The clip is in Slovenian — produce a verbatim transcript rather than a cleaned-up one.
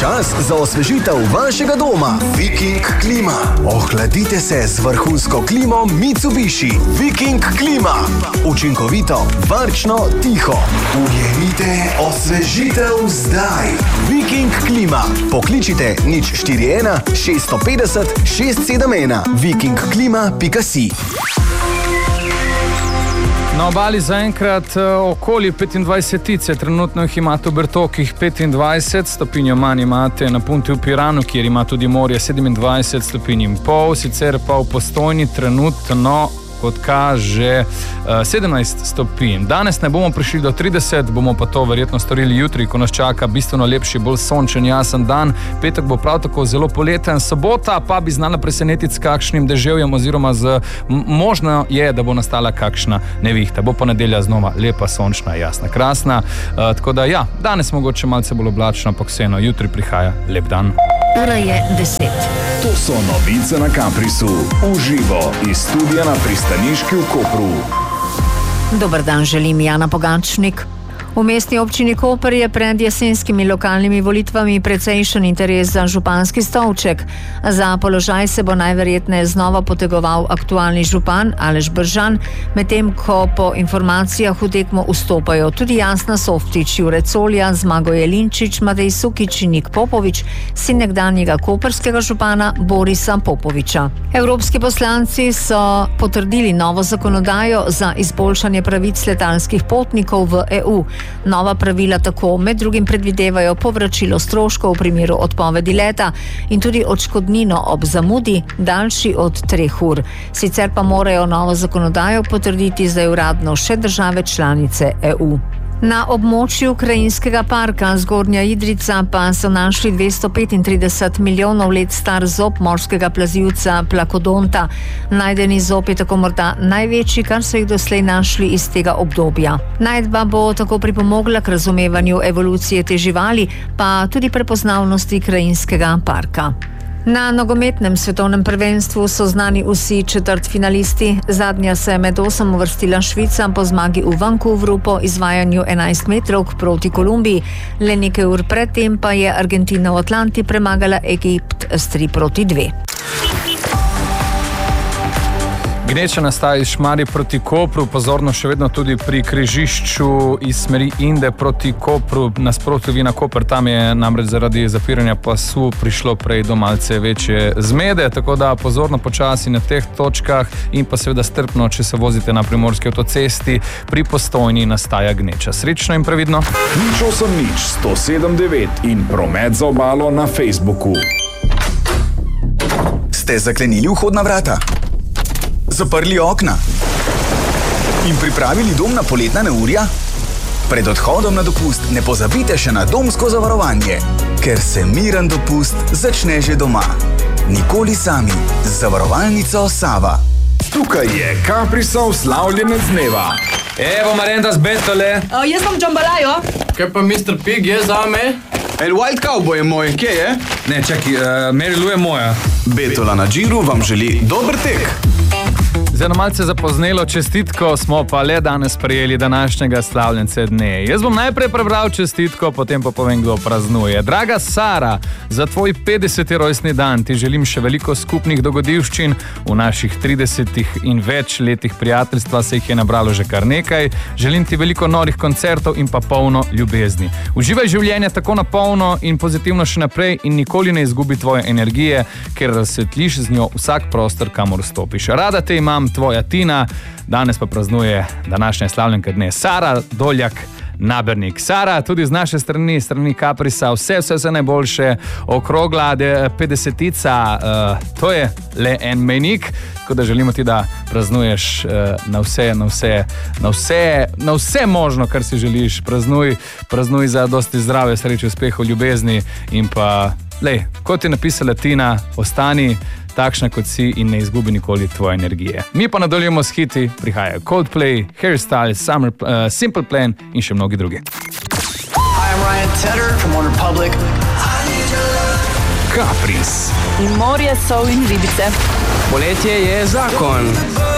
Čas za osvežitev vašega doma. Viking klima. Ohladite se z vrhunsko klimo Mitsubishi. Viking klima. Učinkovito, varčno, tiho. Ujemite osvežitev zdaj. Viking klima. Pokličite nič štiri ena šest pet nula šest sedem ena. viking klima pika si. Na obali zaenkrat okoli petindvajsetice, trenutno jih imate v Bertokih petindvajset, stopinjo manj imate na Punti v Piranu, kjer ima tudi morje sedemindvajset stopinj in pol, sicer pa v Postojni trenutno, kot kaže, sedemnajst stopinj. Danes ne bomo prišli do trideset, bomo pa to verjetno storili jutri, ko nas čaka bistveno lepši, bolj sončen, jasen dan. Petek bo prav tako zelo poleten, sobota pa bi znala presenetiti s kakšnim deževjem oziroma z možno je, da bo nastala kakšna nevihta. Bo pa nedelja znova lepa, sončna, jasna, krasna. Uh, tako da ja, danes mogoče malce bolj oblačno, ampak vseeno, jutri prihaja lep dan. Ura je deset. To so novice na Caprisu. Uživo iz studija na Pristaniški v Kopru. Dober dan, želim Jana Pogačnik. V mestni občini Koper je pred jesenskimi lokalnimi volitvami precejšen interes za županski stolček. Za položaj se bo najverjetneje znova potegoval aktualni župan Aleš Bržan, medtem ko po informacijah v tekmo vstopajo tudi Jasna Softič, Jure Colja, Zmago Jelinčič, Matej Sukič in Nik Popovič, sin nekdanjega koperskega župana Borisa Popoviča. Evropski poslanci so potrdili novo zakonodajo za izboljšanje pravic letalskih potnikov v E U. Nova pravila tako med drugim predvidevajo povračilo stroškov v primeru odpovedi leta in tudi odškodnino ob zamudi daljši od treh ur. Sicer pa morajo novo zakonodajo potrditi zdaj uradno še države članice E U. Na območju krajinskega parka Zgornja Idrijca pa so našli dvesto petintrideset milijonov let star zob morskega plazivca plakodonta. Najdeni zob je tako morda največji, kar so jih doslej našli iz tega obdobja. Najdba bo tako pripomogla k razumevanju evolucije te živali, pa tudi prepoznavnosti krajinskega parka. Na nogometnem svetovnem prvenstvu so znani vsi četrtfinalisti. Zadnja se je med osem uvrstila Švica po zmagi v Vancouvru po izvajanju enajstmetrovk proti Kolumbiji. Le nekaj ur predtem pa je Argentina v Atlanti premagala Egipt s tri proti dve. Gneča nastaja iz Šmarij proti Kopru, pozorno še vedno tudi pri križišču iz smeri Inde proti Kopru, nasprotju Vina Koper, tam je namreč zaradi zapiranja pasu prišlo prej do malce večje zmede, tako da pozorno počasi na teh točkah in pa seveda strpno, če se vozite na primorski avtocesti, pri Postojni nastaja gneča. Srečno in previdno. nič osem nič sto sedem devet in promet za obalo na Facebooku. Ste zaklenili vhodna vrata? Zaprli okna in pripravili dom na poletna neurja? Pred odhodom na dopust ne pozabite še na domsko zavarovanje, ker se miren dopust začne že doma. Nikoli sami z zavarovalnico Sava. Tukaj je Caprisov slavljenec dneva. Evo Marenda z Bentole. Uh, jaz sem Džambalajo. Kaj pa mister Pig je zame? El Wild Cowboy je moj, kje je? Ne, čaki, uh, Mary Lou je moja. Betola na Džiru vam želi dober tek. Za eno malce zapoznelo čestitko smo pa le danes prejeli današnjega slavljence dne. Jaz bom najprej prebral čestitko, potem pa povem, kdo praznuje. Draga Sara, za tvoj petdeseti rojstni dan ti želim še veliko skupnih dogodivščin. V naših tridesetih in več letih prijateljstva se jih je nabralo že kar nekaj. Želim ti veliko norih koncertov in pa polno ljubezni. Uživaj življenje tako na polno in pozitivno še naprej in nikoli ne izgubi tvoje energije, ker razsvetliš z njo vsak prostor, kamor stopiš. Rada te imam, tvoja Tina. Danes pa praznuje današnja slavljenka dne Sara Doljak Nabernik. Sara, tudi z naše strani, strani Caprisa, vse, vse, vse najboljše, okrogla petdesetica, uh, to je le en mejnik, tako da želimo ti, da praznuješ uh, na vse, na vse, na vse, na vse možno, kar si želiš. Praznuj, praznuj za dosti zdrave, sreče, uspehov, ljubezni in pa, lej, kot je napisala Tina, ostani takšna kot si in ne izgubi nikoli tvoje energije. Mi pa nadaljujemo s hiti, prihajajo Coldplay, Harry Styles, Summer, uh, Simple Plan in še mnogi drugi. Hi, I'm Ryan Tedder from One Republic. Capris. In morje, sol in ribice. Poletje je zakon.